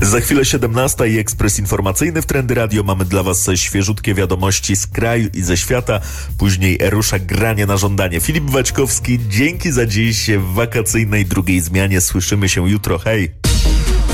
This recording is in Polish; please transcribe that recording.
Za chwilę 17 i ekspres informacyjny w Trendy Radio. Mamy dla Was świeżutkie wiadomości z kraju i ze świata. Później rusza granie na żądanie. Filip Waćkowski, dzięki za dziś w wakacyjnej drugiej zmianie. Słyszymy się jutro. Hej!